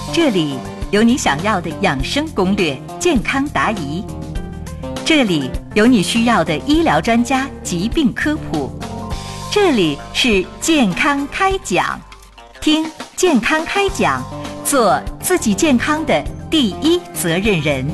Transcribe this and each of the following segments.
这里有你想要的养生攻略、健康答疑，这里有你需要的医疗专家疾病科普，这里是健康开讲，听健康开讲，做自己健康的第一责任人。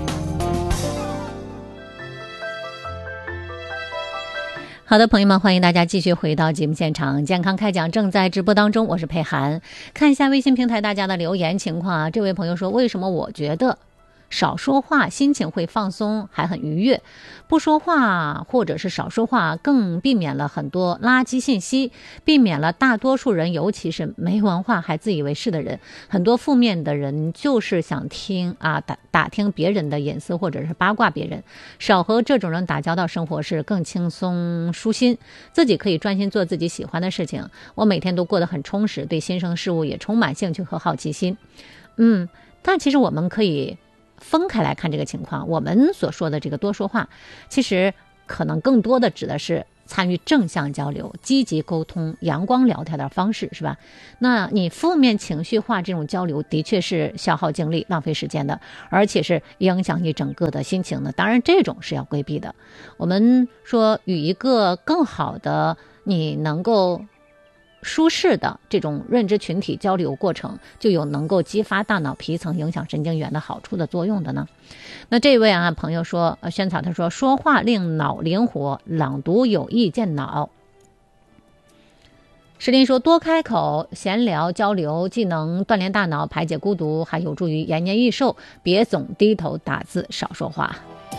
好的，朋友们，欢迎大家继续回到节目现场，健康开讲正在直播当中，我是佩涵。看一下微信平台大家的留言情况啊。这位朋友说，为什么我觉得少说话心情会放松还很愉悦，不说话或者是少说话更避免了很多垃圾信息，避免了大多数人尤其是没文化还自以为是的人，很多负面的人就是想听打听别人的隐私或者是八卦别人，少和这种人打交道，生活是更轻松舒心，自己可以专心做自己喜欢的事情，我每天都过得很充实，对新生事物也充满兴趣和好奇心。但其实我们可以分开来看这个情况，我们所说的这个多说话，其实可能更多的指的是参与正向交流、积极沟通、阳光聊天的方式，是吧？那你负面情绪化这种交流的确是消耗精力、浪费时间的，而且是影响你整个的心情的。当然，这种是要规避的。我们说与一个更好的你能够舒适的这种认知群体交流过程，就有能够激发大脑皮层、影响神经元的好处的作用的呢。那这位朋友说，萱草他说，说话令脑灵活，朗读有益健脑。石林说，多开口闲聊交流，既能锻炼大脑、排解孤独，还有助于延年益寿，别总低头打字，少说话。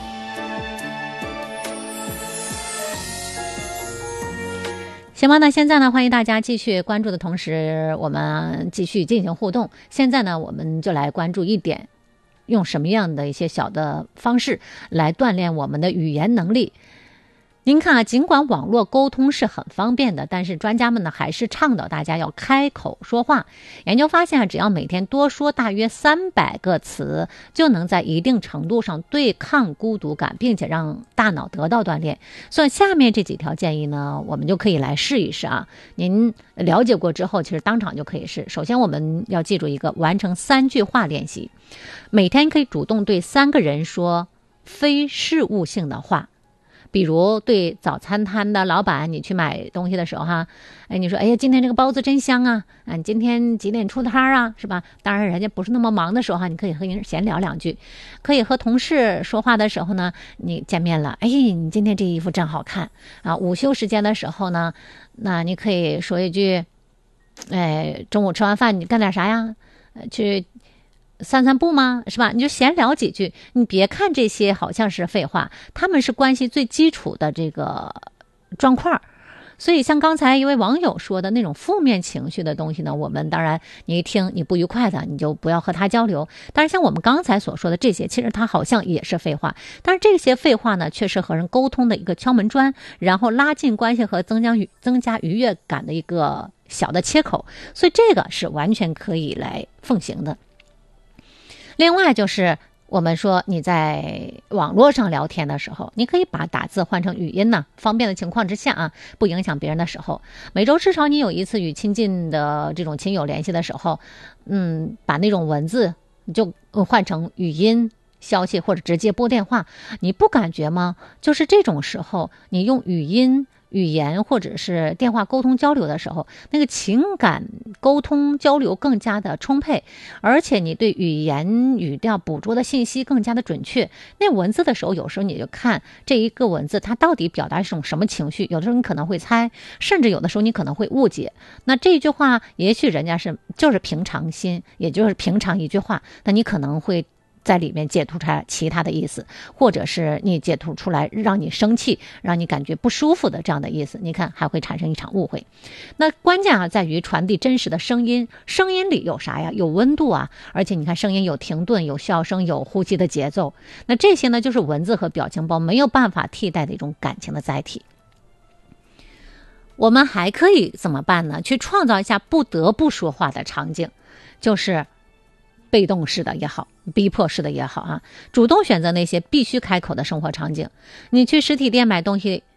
行吧，那现在呢，欢迎大家继续关注的同时，我们继续进行互动。现在呢，我们就来关注一点，用什么样的一些小的方式来锻炼我们的语言能力。您看尽管网络沟通是很方便的，但是专家们呢还是倡导大家要开口说话。研究发现只要每天多说大约300个词，就能在一定程度上对抗孤独感，并且让大脑得到锻炼。所以下面这几条建议呢，我们就可以来试一试啊。您了解过之后，其实当场就可以试。首先我们要记住一个，完成3句话练习，每天可以主动对3个人说非事务性的话。比如对早餐摊的老板，你去买东西的时候你说，哎呀，今天这个包子真香啊，你今天几点出摊啊，是吧？当然人家不是那么忙的时候你可以和人闲聊2句。可以和同事说话的时候呢，你见面了，哎，你今天这衣服真好看啊。午休时间的时候呢，那你可以说一句，中午吃完饭你干点啥呀？去散散步吗？是吧？你就闲聊几句，你别看这些好像是废话，他们是关系最基础的这个状况。所以像刚才一位网友说的那种负面情绪的东西呢，我们当然你一听你不愉快的，你就不要和他交流。但是像我们刚才所说的这些，其实它好像也是废话，但是这些废话呢，却是和人沟通的一个敲门砖，然后拉近关系和增加愉悦感的一个小的切口，所以这个是完全可以来奉行的。另外就是我们说你在网络上聊天的时候，你可以把打字换成语音呢，方便的情况之下不影响别人的时候，每周至少你有一次与亲近的这种亲友联系的时候，把那种文字你就换成语音消息或者直接拨电话，你不感觉吗？就是这种时候你用语言或者是电话沟通交流的时候，那个情感沟通交流更加的充沛，而且你对语言语调捕捉的信息更加的准确。那文字的时候，有时候你就看这一个文字它到底表达一种什么情绪，有的时候你可能会猜，甚至有的时候你可能会误解。那这一句话也许人家就是平常心，也就是平常一句话，那你可能会在里面解读出来其他的意思，或者是你解读出来让你生气，让你感觉不舒服的这样的意思，你看还会产生一场误会。那关键在于传递真实的声音，声音里有啥呀？有温度而且你看声音有停顿，有笑声，有呼吸的节奏，那这些呢就是文字和表情包没有办法替代的一种感情的载体。我们还可以怎么办呢？去创造一下不得不说话的场景，就是被动式的也好，逼迫式的也好主动选择那些必须开口的生活场景。你去实体店买东西，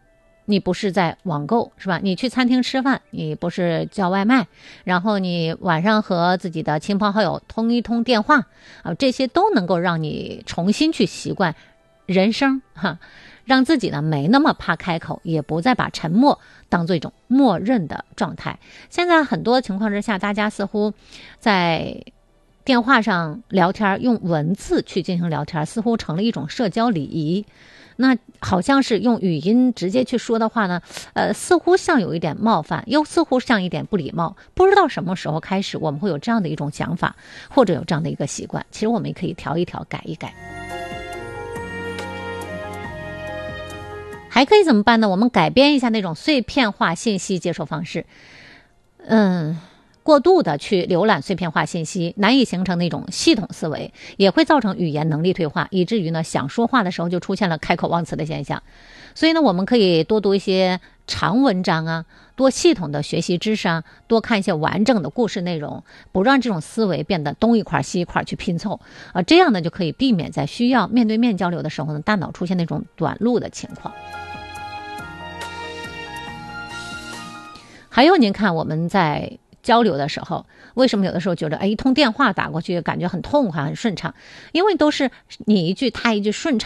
你不是在网购，是吧？你去餐厅吃饭，你不是叫外卖，然后你晚上和自己的亲朋好友通一通电话啊，这些都能够让你重新去习惯人生哈，让自己呢没那么怕开口，也不再把沉默当做一种默认的状态。现在很多情况之下，大家似乎在电话上聊天，用文字去进行聊天，似乎成了一种社交礼仪。那好像是用语音直接去说的话呢，似乎像有一点冒犯，又似乎像一点不礼貌。不知道什么时候开始，我们会有这样的一种想法，或者有这样的一个习惯。其实我们也可以调一调，改一改。还可以怎么办呢？我们改变一下那种碎片化信息接收方式。过度的去浏览碎片化信息，难以形成那种系统思维，也会造成语言能力退化，以至于呢想说话的时候就出现了开口忘词的现象。所以呢，我们可以多读一些长文章啊，多系统的学习知识啊，多看一些完整的故事内容，不让这种思维变得东一块西一块去拼凑这样呢就可以避免在需要面对面交流的时候呢，大脑出现那种短路的情况。还有您看我们在交流的时候，为什么有的时候觉得一通电话打过去感觉很痛快很顺畅？因为都是你一句他一句顺畅